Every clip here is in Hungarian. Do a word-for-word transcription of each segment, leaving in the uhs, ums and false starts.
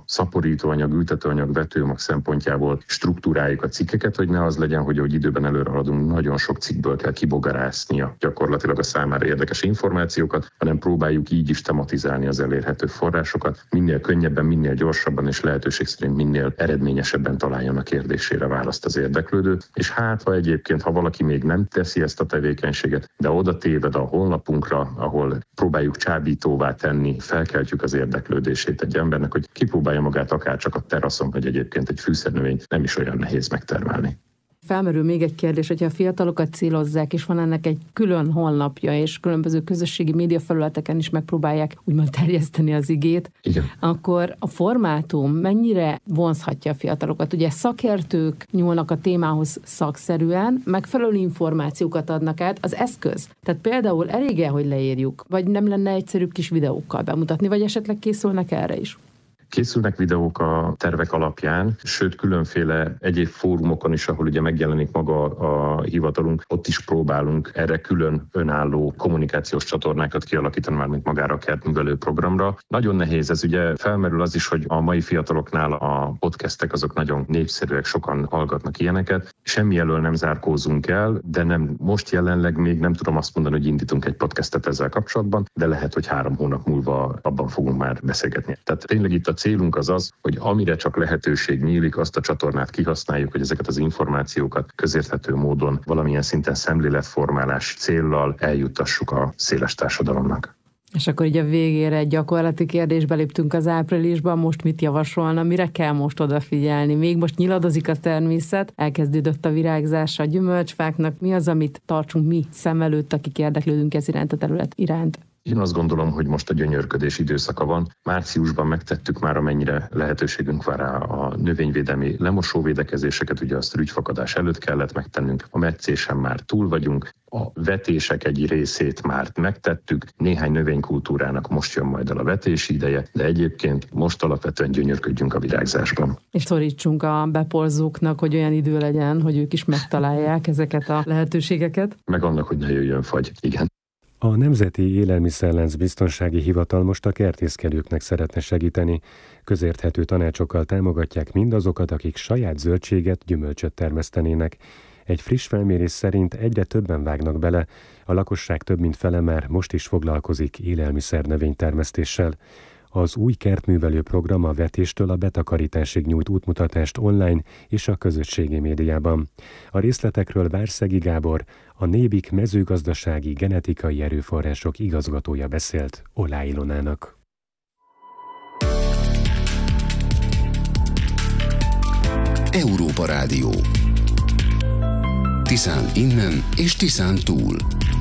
szaporítóanyag, ültetőanyag, vetőmag szempontjából struktúráljuk a cikkeket, hogy ne az legyen, hogy ahogy időben előre haladunk, nagyon sok cikkből kell kibogarásznia gyakorlatilag a számára érdekes információkat, hanem próbáljuk így is tematizálni az elérhető forrásokat, minél könnyebben, minél gyorsabban és lehetőség szerint minél eredményesebben találjon a kérdésére választ az érdeklődő. És hát, ha egyébként, ha valaki még nem teszi ezt a tevékenységet, de oda téved a honlapunkra, ahol próbáljuk csábítóvá tenni, felkeltjük az érdeklődését egy embernek, hogy kipróbálja magát akár csak a teraszon, vagy egyébként egy fűszernövényt, nem is olyan nehéz megtermelni. Felmerül még egy kérdés, hogyha a fiatalokat célozzák, és van ennek egy külön honlapja, és különböző közösségi médiafelületeken is megpróbálják úgymond terjeszteni az igét, igen, akkor a formátum mennyire vonzhatja a fiatalokat? Ugye szakértők nyúlnak a témához szakszerűen, megfelelő információkat adnak át, az eszköz. Tehát például elég-e, hogy leírjuk, vagy nem lenne egyszerűbb kis videókkal bemutatni, vagy esetleg készülnek erre is? Készülnek videók a tervek alapján, sőt különféle egyéb fórumokon is, ahol ugye megjelenik maga a hivatalunk, ott is próbálunk erre külön önálló kommunikációs csatornákat kialakítani, már mint magára a kertművelő programra. Nagyon nehéz ez, ugye felmerül az is, hogy a mai fiataloknál a podcastek azok nagyon népszerűek, sokan hallgatnak ilyeneket. Semmi elől nem zárkózunk el, de nem, most jelenleg még nem tudom azt mondani, hogy indítunk egy podcastet ezzel kapcsolatban, de lehet, hogy három hónap múlva abban fogunk már beszélgetni. Tehát tényleg itt a célunk az az, hogy amire csak lehetőség nyílik, azt a csatornát kihasználjuk, hogy ezeket az információkat közérthető módon valamilyen szinten szemléletformálás céllal eljuttassuk a széles társadalomnak. És akkor így a végére egy gyakorlati kérdésbe léptünk az áprilisban, most mit javasolna, mire kell most odafigyelni? Még most nyiladozik a természet, elkezdődött a virágzás a gyümölcsfáknak, mi az, amit tartsunk mi szem előtt, akik érdeklődünk ez iránt a terület iránt? Én azt gondolom, hogy most a gyönyörködés időszaka van. Márciusban megtettük már, amennyire lehetőségünk van rá a növényvédelmi lemosóvédekezéseket, ugye azt rügyfakadás előtt kellett megtennünk, a metszésen már túl vagyunk, a vetések egy részét már megtettük, néhány növénykultúrának most jön majd el a vetési ideje, de egyébként most alapvetően gyönyörködjünk a virágzásban. És szorítsunk a beporzóknak, hogy olyan idő legyen, hogy ők is megtalálják ezeket a lehetőségeket. Meg annak, hogy ne jöjjön fagy, igen. A Nemzeti Élelmiszerlánc Biztonsági Hivatal most a kertészkedőknek szeretne segíteni. Közérthető tanácsokkal támogatják mindazokat, akik saját zöldséget, gyümölcsöt termesztenének. Egy friss felmérés szerint egyre többen vágnak bele, a lakosság több mint fele már most is foglalkozik élelmiszer növénytermesztéssel. Az új kertművelő program a vetéstől a betakarításig nyújt útmutatást online és a közösségi médiában. A részletekről Várszegi Gábor, a Nébik mezőgazdasági genetikai erőforrások igazgatója beszélt Olá Ilonának. Európa Rádió. Tiszán innen és Tiszán túl.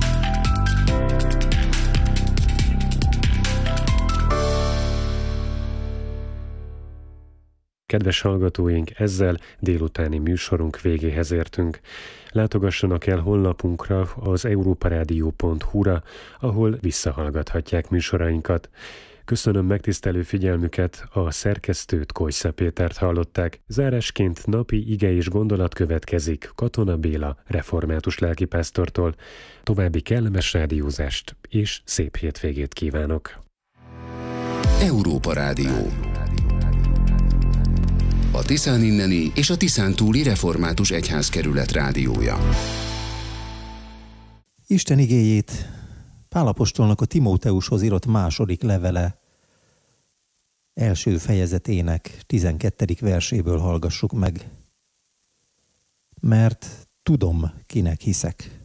Kedves hallgatóink, ezzel délutáni műsorunk végéhez értünk. Látogassanak el honlapunkra, az európarádió pont hu-ra, ahol visszahallgathatják műsorainkat. Köszönöm megtisztelő figyelmüket, a szerkesztőt, Kojsza Pétert hallották. Zárásként napi ige és gondolat következik Katona Béla református lelkipásztortól. További kellemes rádiózást és szép hétvégét kívánok! Európa Rádió. A Tiszán inneni és a Tiszán túli református egyházkerület rádiója. Isten igéjét Pál apostolnak a Timóteushoz írott második levele első fejezetének tizenkettedik verséből hallgassuk meg. Mert tudom, kinek hiszek.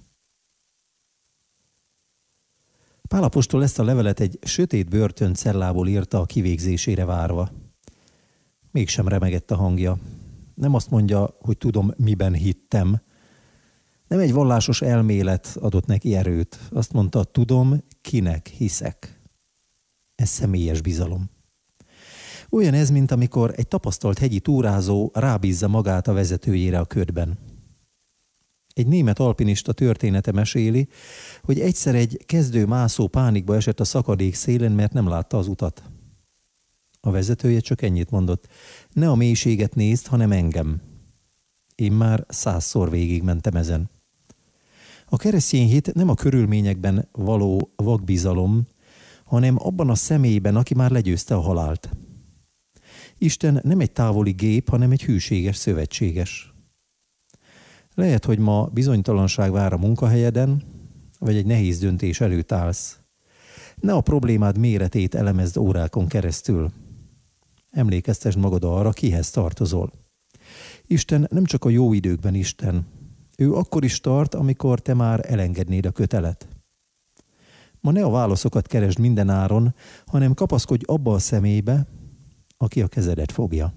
Pál apostol ezt a levelet egy sötét börtöncellából írta a kivégzésére várva. Mégsem remegett a hangja. Nem azt mondja, hogy tudom, miben hittem. Nem egy vallásos elmélet adott neki erőt. Azt mondta, tudom, kinek hiszek. Ez személyes bizalom. Olyan ez, mint amikor egy tapasztalt hegyi túrázó rábízza magát a vezetőjére a ködben. Egy német alpinista története meséli, hogy egyszer egy kezdő mászó pánikba esett a szakadék szélén, mert nem látta az utat. A vezetője csak ennyit mondott, ne a mélységet nézd, hanem engem. Én már százszor végigmentem ezen. A keresztény hit nem a körülményekben való vakbizalom, hanem abban a személyben, aki már legyőzte a halált. Isten nem egy távoli gép, hanem egy hűséges szövetséges. Lehet, hogy ma bizonytalanság vár a munkahelyeden, vagy egy nehéz döntés előtt állsz. Ne a problémád méretét elemezd órákon keresztül. Emlékeztesd magad arra, kihez tartozol. Isten nem csak a jó időkben Isten. Ő akkor is tart, amikor te már elengednéd a kötelet. Ma ne a válaszokat keresd minden áron, hanem kapaszkodj abba a személybe, aki a kezedet fogja.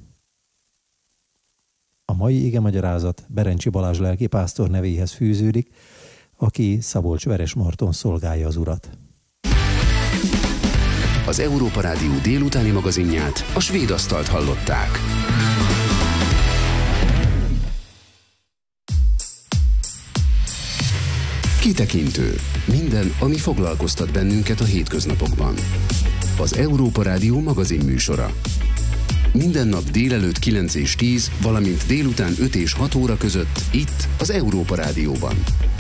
A mai igemagyarázat Berencsi Balázs lelkipásztor nevéhez fűződik, aki Szabolcs-Veresmarton szolgálja az Urat. Az Európa Rádió délutáni magazinját, a Svéd Asztalt hallották. Kitekintő. Minden, ami foglalkoztat bennünket a hétköznapokban. Az Európa Rádió magazin műsora. Minden nap délelőtt kilenc és tíz, valamint délután öt és hat óra között itt az Európa Rádióban.